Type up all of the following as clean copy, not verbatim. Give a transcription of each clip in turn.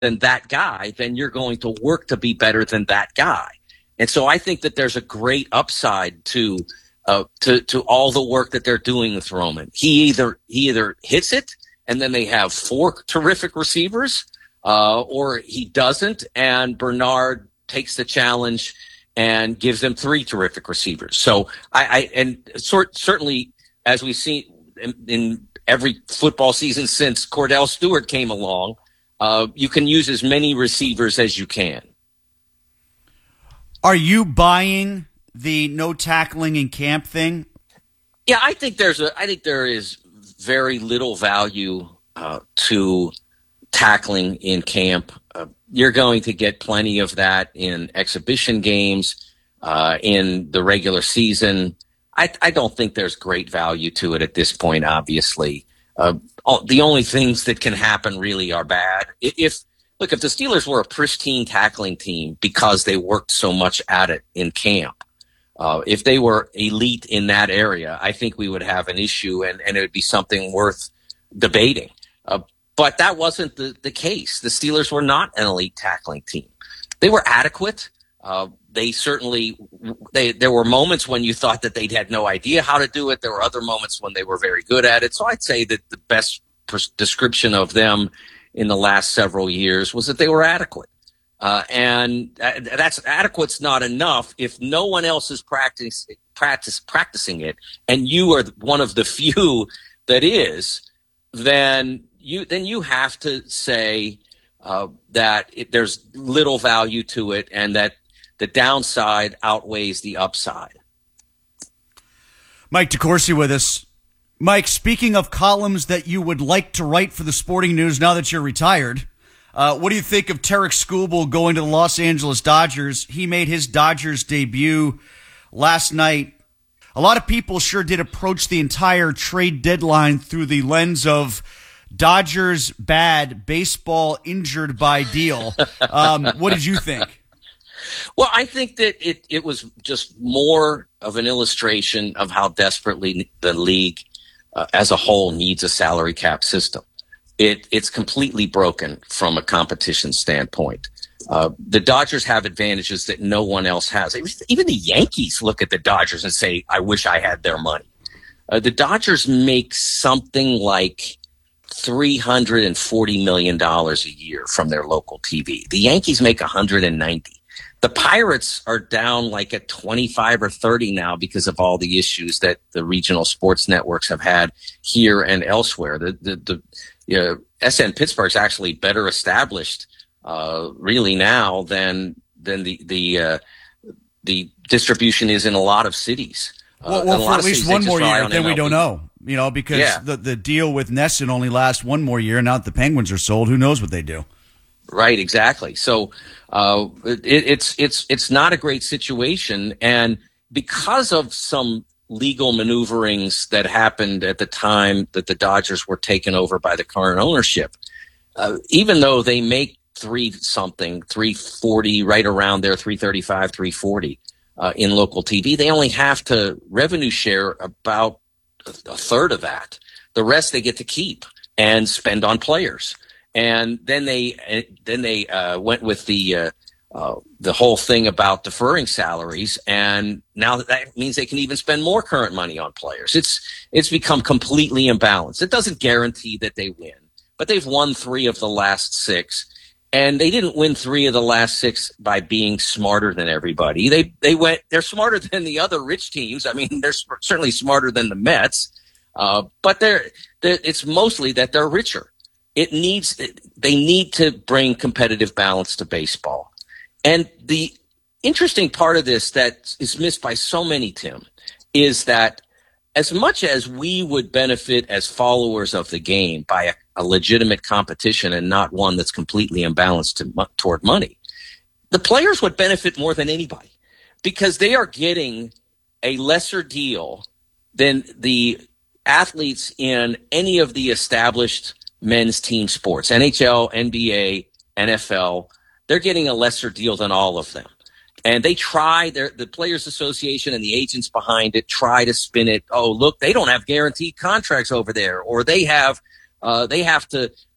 than that guy, then you're going to work to be better than that guy. And so I think that there's a great upside to all the work that they're doing with Roman. He either hits it, and then they have 4 terrific receivers, or he doesn't, and Bernard takes the challenge and gives them 3 terrific receivers. So certainly, as we see in every football season since Cordell Stewart came along, you can use as many receivers as you can. Are you buying the no tackling in camp thing? Yeah, I think there is very little value to tackling in camp. You're going to get plenty of that in exhibition games, in the regular season. I don't think there's great value to it at this point, obviously. The only things that can happen really are bad. If the Steelers were a pristine tackling team because they worked so much at it in camp, if they were elite in that area, I think we would have an issue, and it would be something worth debating. But that wasn't the case. The Steelers were not an elite tackling team. They were adequate. There were moments when you thought that they had no idea how to do it. There were other moments when they were very good at it. So I'd say that the best description of them in the last several years was that they were adequate. And that's adequate's not enough if no one else is practicing it, and you are one of the few that is. Then you have to say that there's little value to it, and that the downside outweighs the upside. Mike DeCourcy with us. Mike, speaking of columns that you would like to write for the Sporting News now that you're retired, what do you think of Tarek Skubal going to the Los Angeles Dodgers? He made his Dodgers debut last night. A lot of people sure did approach the entire trade deadline through the lens of Dodgers bad, baseball injured by deal. What did you think? Well, I think that it was just more of an illustration of how desperately the league as a whole needs a salary cap system. It's completely broken from a competition standpoint. The Dodgers have advantages that no one else has. Even the Yankees look at the Dodgers and say, I wish I had their money. The Dodgers make something like $340 million a year from their local TV. The Yankees make 190. The Pirates are down like at 25 or 30 now because of all the issues that the regional sports networks have had here and elsewhere. The SN Pittsburgh's actually better established really now than the distribution is in a lot of cities. Well, for at least one more year, then we don't know, because the deal with NESN only lasts one more year. Now that the Penguins are sold, who knows what they do? Right, exactly. So it's not a great situation, and because of some legal maneuverings that happened at the time that the Dodgers were taken over by the current ownership, even though they make 340, right around there, 335, 340 in local TV, they only have to revenue share about a third of that. The rest they get to keep and spend on players. And then they went with the whole thing about deferring salaries, and now that means they can even spend more current money on players. It's become completely imbalanced. It doesn't guarantee that they win, but they've won 3 of the last 6, and they didn't win 3 of the last 6 by being smarter than everybody. They're smarter than the other rich teams. I mean, they're certainly smarter than the Mets, but it's mostly that they're richer. They need to bring competitive balance to baseball. And the interesting part of this that is missed by so many, Tim, is that as much as we would benefit as followers of the game by a legitimate competition and not one that's completely imbalanced toward money, the players would benefit more than anybody because they are getting a lesser deal than the athletes in any of the established men's team sports, NHL, NBA, NFL. They're getting a lesser deal than all of them. And they the Players Association and the agents behind it try to spin it. Oh, look, they don't have guaranteed contracts over there, or they have to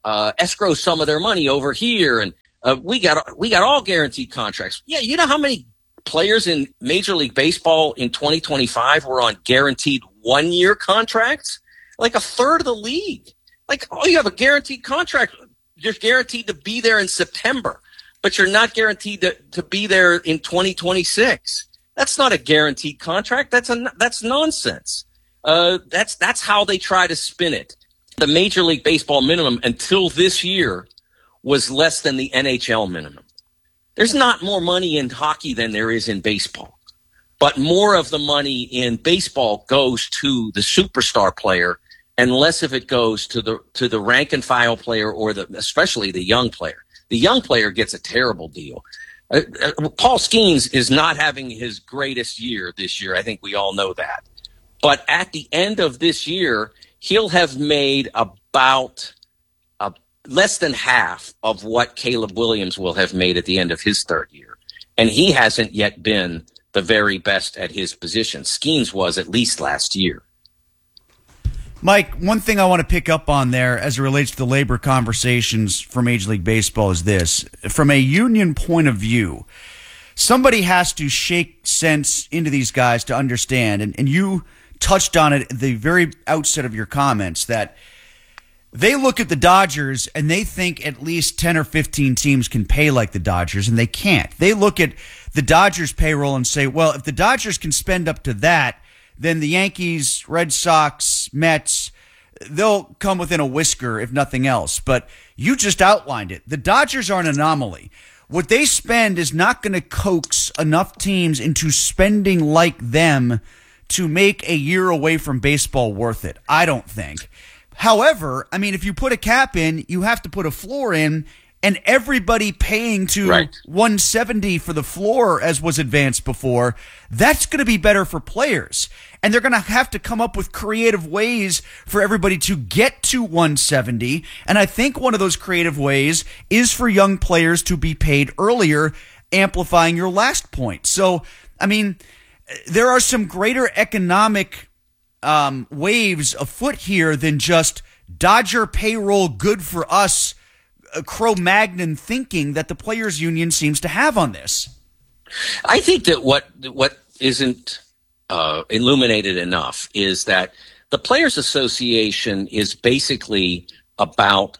escrow some of their money over here, and we got all guaranteed contracts. Yeah, you know how many players in Major League Baseball in 2025 were on guaranteed 1-year contracts? Like a third of the league. Like, oh, you have a guaranteed contract. You're guaranteed to be there in September, but you're not guaranteed to be there in 2026. That's not a guaranteed contract. That's nonsense. That's how they try to spin it. The Major League Baseball minimum until this year was less than the NHL minimum. There's not more money in hockey than there is in baseball, but more of the money in baseball goes to the superstar player, and less of it goes to the rank and file player, or especially the young player. The young player gets a terrible deal. Paul Skeens is not having his greatest year this year. I think we all know that. But at the end of this year, he'll have made about less than half of what Caleb Williams will have made at the end of his third year. And he hasn't yet been the very best at his position. Skeens was at least last year. Mike, one thing I want to pick up on there as it relates to the labor conversations for Major League Baseball is this. From a union point of view, somebody has to shake sense into these guys to understand, and you touched on it at the very outset of your comments, that they look at the Dodgers and they think at least 10 or 15 teams can pay like the Dodgers, and they can't. They look at the Dodgers payroll and say, well, if the Dodgers can spend up to that, then the Yankees, Red Sox, Mets, they'll come within a whisker, if nothing else. But you just outlined it. The Dodgers are an anomaly. What they spend is not going to coax enough teams into spending like them to make a year away from baseball worth it, I don't think. However, I mean, if you put a cap in, you have to put a floor in, and everybody paying to 170 for the floor, as was advanced before, that's going to be better for players. And they're going to have to come up with creative ways for everybody to get to 170. And I think one of those creative ways is for young players to be paid earlier, amplifying your last point. So, I mean, there are some greater economic waves afoot here than just Dodger payroll good for us, Cro-Magnon thinking that the players union seems to have on this. I think that what isn't illuminated enough is that the Players Association is basically about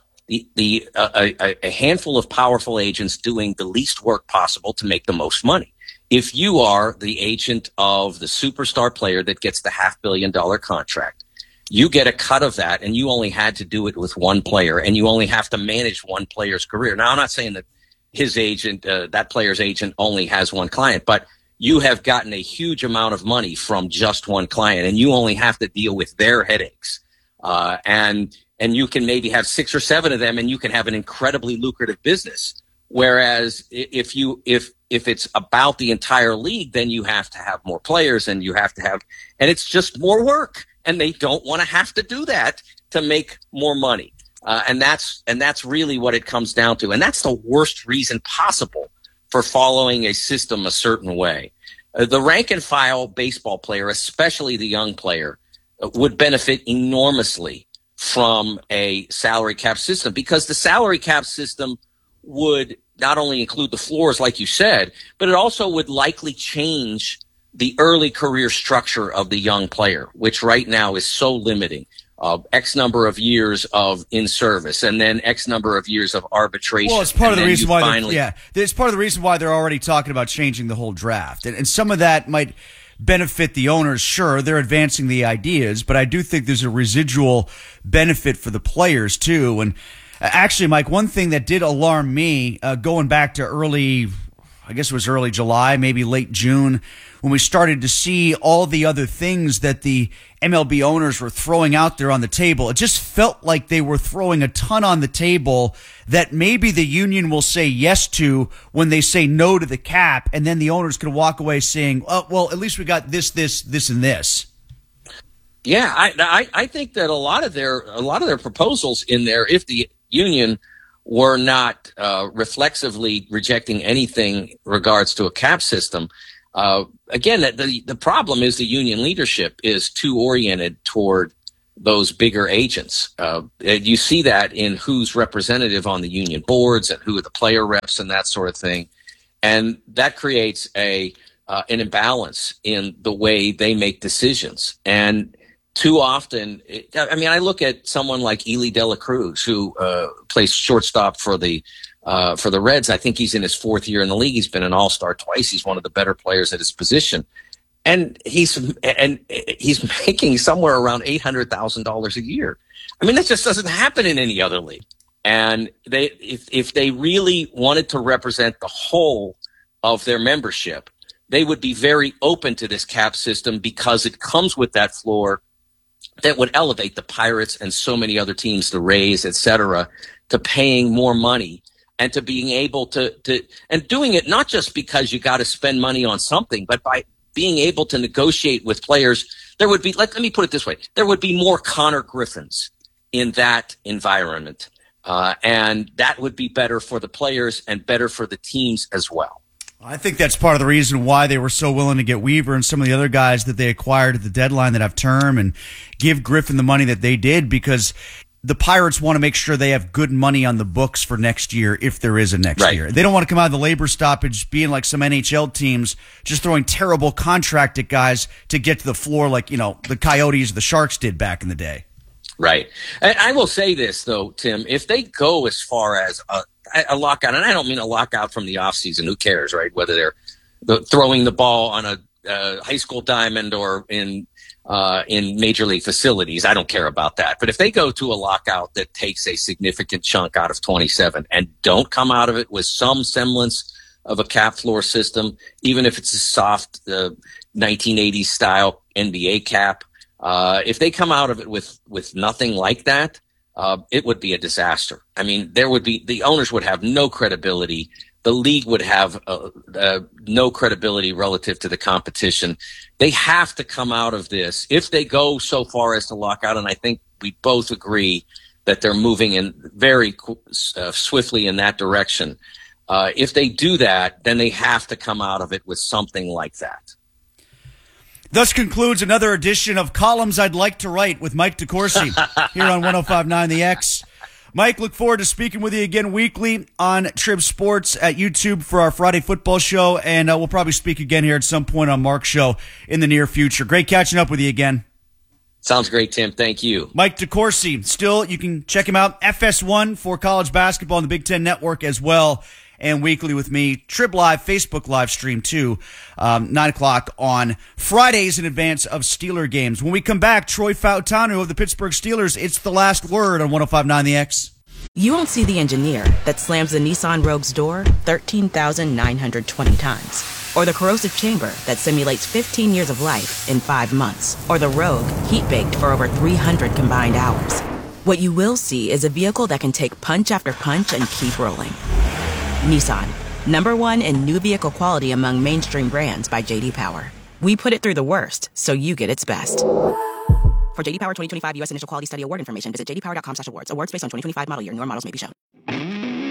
a handful of powerful agents doing the least work possible to make the most money. If you are the agent of the superstar player that gets the $500 million contract, you get a cut of that, and you only had to do it with one player, and you only have to manage one player's career. Now, I'm not saying that his agent, that player's agent, only has one client, but you have gotten a huge amount of money from just one client, and you only have to deal with their headaches. And you can maybe have 6 or 7 of them, and you can have an incredibly lucrative business. Whereas if it's about the entire league, then you have to have more players, and and it's just more work. And they don't want to have to do that to make more money. And that's really what it comes down to. And that's the worst reason possible for following a system a certain way. The rank and file baseball player, especially the young player, would benefit enormously from a salary cap system, because the salary cap system would not only include the floors, like you said, but it also would likely change the early career structure of the young player, which right now is so limiting. X number of years of in service, and then X number of years of arbitration. Well, it's part of the reason why. It's part of the reason why they're already talking about changing the whole draft, and some of that might benefit the owners. Sure, they're advancing the ideas, but I do think there's a residual benefit for the players too. And actually, Mike, one thing that did alarm me, going back to early July, maybe late June, when we started to see all the other things that the MLB owners were throwing out there on the table. It just felt like they were throwing a ton on the table that maybe the union will say yes to when they say no to the cap, and then the owners could walk away saying, oh, well, at least we got this, and this. Yeah, I think that a lot of their proposals in there, if the union were not reflexively rejecting anything regards to a cap system. Again, the problem is the union leadership is too oriented toward those bigger agents. You see that in who's representative on the union boards and who are the player reps and that sort of thing. And that creates an imbalance in the way they make decisions. And too often, I look at someone like Ely De La Cruz, who plays shortstop for the Reds. I think he's in his fourth year in the league. He's been an all-star twice. He's one of the better players at his position. And he's making somewhere around $800,000 a year. I mean, that just doesn't happen in any other league. And if they really wanted to represent the whole of their membership, they would be very open to this cap system because it comes with that floor that would elevate the Pirates and so many other teams, the Rays, et cetera, to paying more money and to being able to and doing it not just because you got to spend money on something, but by being able to negotiate with players. There would be, let me put it this way, there would be more Connor Griffins in that environment. And that would be better for the players and better for the teams as well. I think that's part of the reason why they were so willing to get Weaver and some of the other guys that they acquired at the deadline that have term and give Griffin the money that they did, because the Pirates want to make sure they have good money on the books for next year if there is a next year. They don't want to come out of the labor stoppage being like some NHL teams, just throwing terrible contract at guys to get to the floor like, the Coyotes or the Sharks did back in the day. Right. And I will say this, though, Tim, if they go as far as a lockout, and I don't mean a lockout from the offseason, who cares, right? Whether they're throwing the ball on a high school diamond or in major league facilities, I don't care about that. But if they go to a lockout that takes a significant chunk out of 27 and don't come out of it with some semblance of a cap floor system, even if it's a soft 1980s style NBA cap, if they come out of it with nothing like that, it would be a disaster. I mean, the owners would have no credibility. The league would have no credibility relative to the competition. They have to come out of this. If they go so far as to lock out, and I think we both agree that they're moving in very swiftly in that direction. If they do that, then they have to come out of it with something like that. Thus concludes another edition of Columns I'd Like to Write with Mike DeCourcy here on 105.9 The X. Mike, look forward to speaking with you again weekly on Trib Sports at YouTube for our Friday football show, and we'll probably speak again here at some point on Mark's show in the near future. Great catching up with you again. Sounds great, Tim. Thank you. Mike DeCourcy. Still, you can check him out, FS1 for college basketball on the Big Ten Network as well, and weekly with me, Trib Live, Facebook live stream too, 9 o'clock on Fridays in advance of Steeler games. When we come back, Troy Fautanu of the Pittsburgh Steelers, it's the last word on 105.9 The X. You won't see the engineer that slams the Nissan Rogue's door 13,920 times. Or the corrosive chamber that simulates 15 years of life in 5 months. Or the Rogue heat-baked for over 300 combined hours. What you will see is a vehicle that can take punch after punch and keep rolling. Nissan, #1 in new vehicle quality among mainstream brands by J.D. Power. We put it through the worst, so you get its best. For J.D. Power 2025 U.S. Initial Quality Study Award information, visit jdpower.com/awards. Awards based on 2025 model year. Newer models may be shown.